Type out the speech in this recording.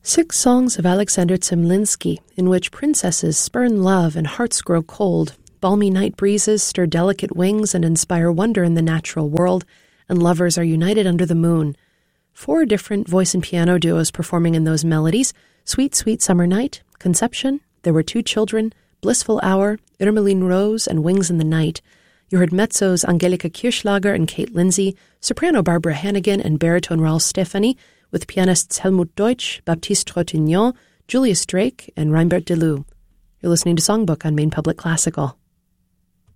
6 songs of Alexander Zemlinsky, in which princesses spurn love and hearts grow cold, balmy night breezes stir delicate wings and inspire wonder in the natural world, and lovers are united under the moon. 4 different voice and piano duos performing in those melodies: Sweet, Sweet Summer Night, Conception, There Were 2 Children, Blissful Hour, Irmeline Rose, and Wings in the Night. You heard mezzos Angelika Kirchlager and Kate Lindsay, soprano Barbara Hannigan and baritone Raul Stefani, with pianists Helmut Deutsch, Baptiste Trintignant, Julius Drake, and Reinbert Deleu. You're listening to Songbook on Maine Public Classical.